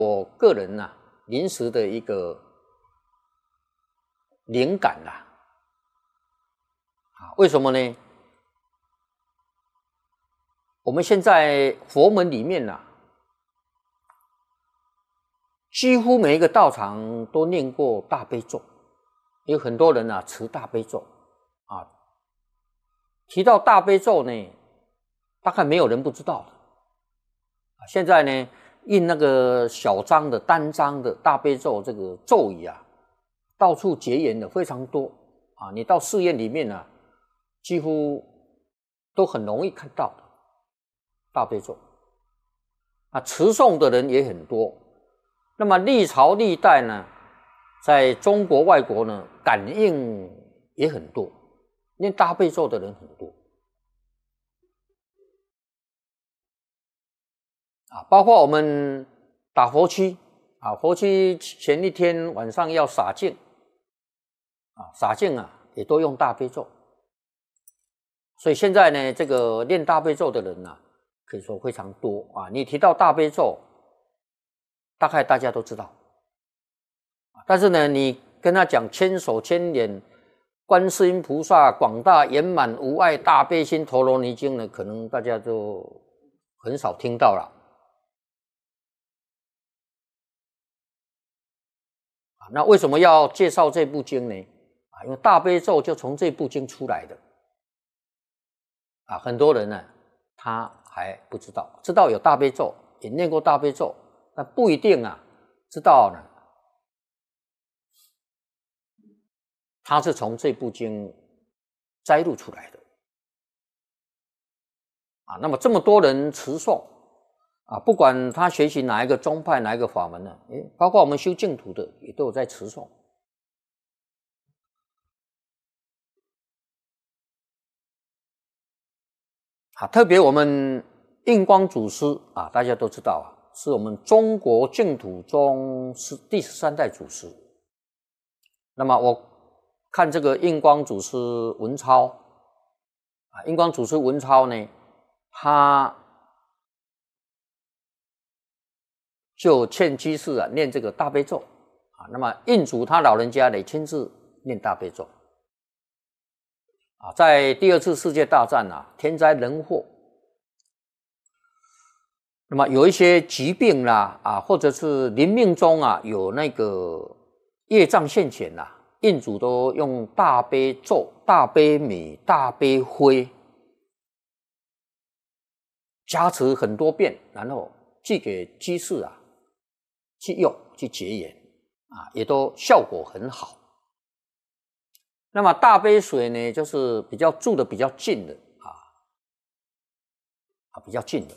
我个人临时的一个灵感为什么呢？我们现在佛门里面几乎每一个道场都念过大悲咒，有很多人持大悲咒提到大悲咒呢，大概没有人不知道的。现在呢，印那个小张的单张的大悲咒这个咒语到处结缘的非常多你到寺院里面几乎都很容易看到的大悲咒持诵的人也很多。那么历朝历代呢，在中国外国呢，感应也很多，念大悲咒的人很多包括我们打佛七佛七前一天晚上要洒净洒净也都用大悲咒。所以现在呢，这个念大悲咒的人可以说非常多你提到大悲咒，大概大家都知道但是呢，你跟他讲千手千眼观世音菩萨广大圆满无碍大悲心陀罗尼经呢，可能大家就很少听到了那为什么要介绍这部经呢？因为大悲咒就从这部经出来的很多人呢他还不知道，知道有大悲咒，也念过大悲咒，但不一定知道呢他是从这部经摘录出来的那么这么多人持诵不管他学习哪一个宗派哪一个法门呢，包括我们修净土的也都有在持诵特别我们印光祖师大家都知道是我们中国净土中第13代祖师。那么我看这个印光祖师文钞印光祖师文钞呢，他就劝居士念这个大悲咒那么印祖他老人家也亲自念大悲咒在第2次世界大战天灾人祸，那么有一些疾病或者是临命中有那个业障现前印祖都用大悲咒、大悲米、大悲灰加持很多遍，然后寄给居士去用去结缘也都效果很好。那么大悲水呢，就是比较住的比较近的比较近的。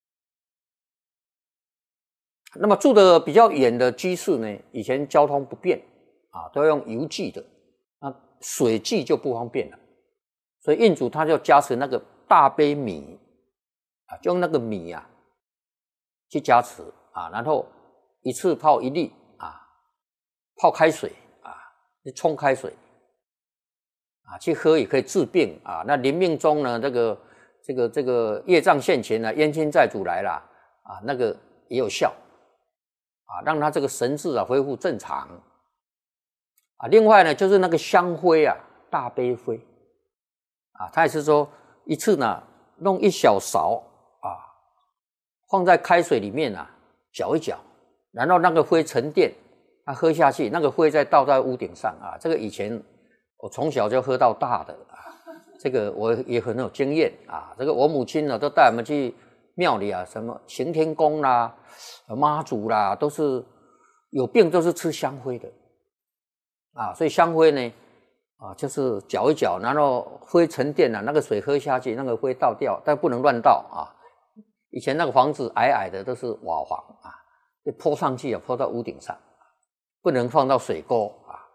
那么住的比较远的居士呢，以前交通不便都要用邮寄的，那水寄就不方便了，所以印祖他就加持那个大悲米就用那个米去加持然后一次泡1粒泡开水去冲开水去喝也可以治病那临命中呢，这个业障现前冤亲债主来了那个也有效让他这个神智恢复正常另外呢，就是那个香灰大悲灰他也是说一次呢弄1小勺放在开水里面搅一搅，然后那个灰沉淀喝下去，那个灰再倒在屋顶上这个以前我从小就喝到大的这个我也很有经验这个我母亲呢都带我们去庙里什么行天宫啦、妈祖啦，都是有病都是吃香灰的所以香灰呢就是搅一搅，然后灰沉淀那个水喝下去，那个灰倒掉，但不能乱倒以前那个房子矮矮的都是瓦房就泼上去泼到屋顶上，不能放到水沟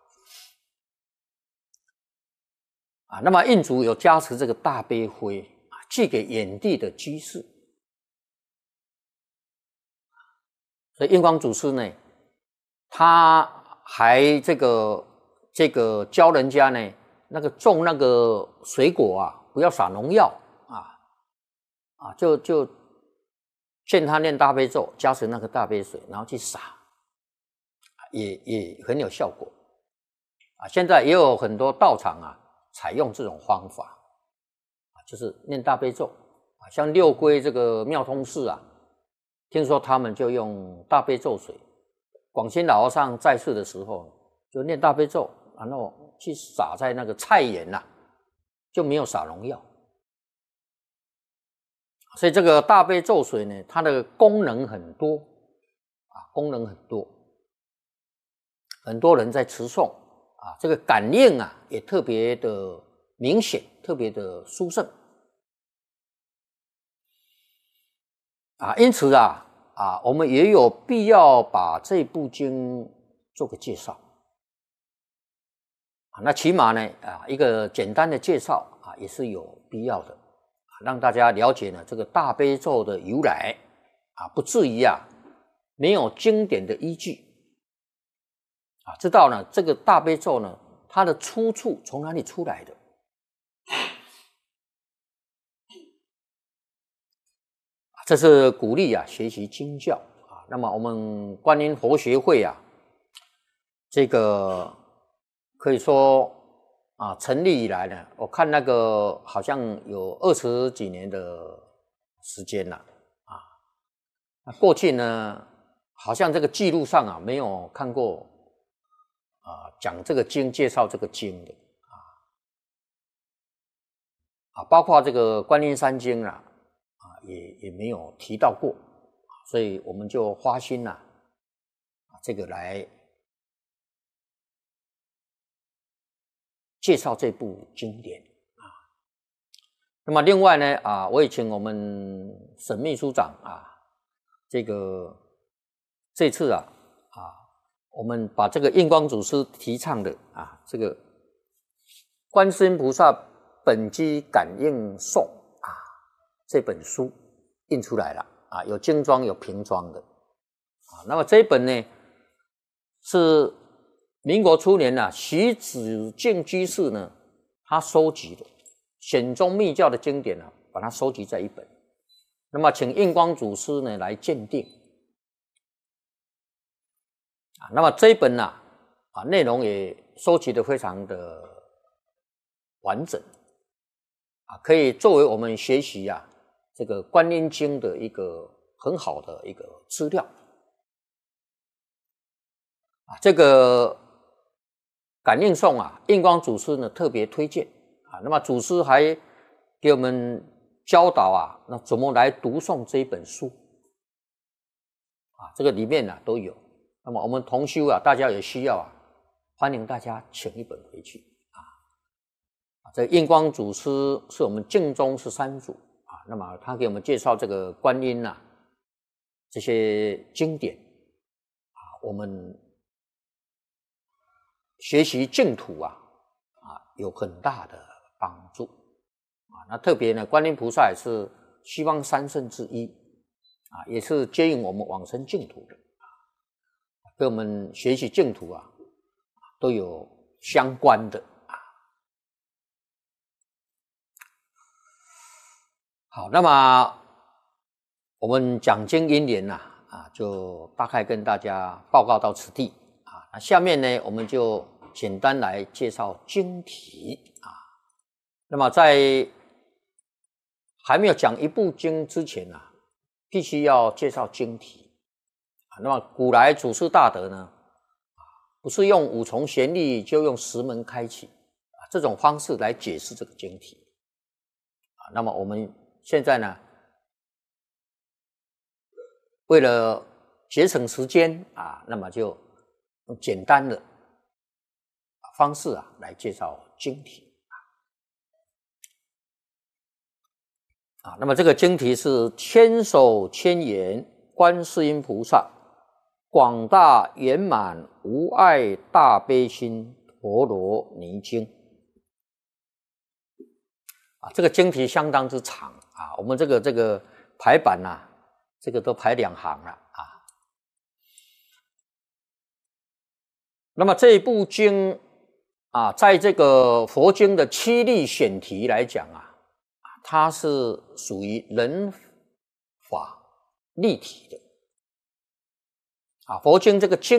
那么印祖有加持这个大悲灰寄给远地的居士，所以印光祖师呢，他还这个教人家呢，那个种那个水果不要撒农药就劝他念大悲咒，加持那个大悲水，然后去洒，也很有效果啊。现在也有很多道场啊，采用这种方法啊，就是念大悲咒啊。像六龟这个妙通寺啊，听说他们就用大悲咒水。广歆老和尚在世的时候，就念大悲咒，然后去洒在那个菜园呐，就没有洒农药。所以这个大悲咒水呢，它的功能很多啊，功能很多，很多人在持诵啊，这个感应啊也特别的明显，特别的殊胜啊。因此啊，我们也有必要把这部经做个介绍啊。那起码呢一个简单的介绍啊，也是有必要的。让大家了解呢这个大悲咒的由来啊，不至于没有经典的依据啊，知道呢这个大悲咒呢它的出处从哪里出来的这是鼓励学习经教啊。那么我们观音佛学会这个可以说成立以来呢，我看那个好像有20几年的时间了那过去呢，好像这个记录上没有看过讲这个经、介绍这个经的包括这个观音山经也没有提到过，所以我们就花心这个来介绍这部经典那么另外呢我也请我们沈秘书长这次我们把这个印光祖师提倡的这个观世音菩萨本机感应颂这本书印出来了有精装有平装的那么这一本呢是民国初年徐子敬居士呢他收集的显宗密教的经典把它收集在一本，那么请印光祖师呢来鉴定那么这一本内容也收集的非常的完整可以作为我们学习这个观音经的一个很好的一个资料这个感应颂印光祖师呢特别推荐那么祖师还给我们教导那怎么来读诵这一本书这个里面都有。那么我们同修大家也需要欢迎大家请一本回去这个印光祖师是我们净宗13祖那么他给我们介绍这个观音这些经典我们学习净土有很大的帮助那特别呢观音菩萨也是西方三圣之一也是接引我们往生净土的跟我们学习净土都有相关的好，那么我们讲经因缘就大概跟大家报告到此地那下面呢我们就简单来介绍经题那么在还没有讲一部经之前必须要介绍经题那么古来祖师大德呢不是用五重旋律，就用十门开启这种方式来解释这个经题那么我们现在呢为了节省时间那么就用简单的方式来介绍经题那么这个经题是千手千眼观世音菩萨广大圆满无碍大悲心陀罗尼经这个经题相当之长我们这个排版这个都排2行了那么这一部经在这个佛经的7律选题来讲它是属于人法立体的。啊，佛经这个经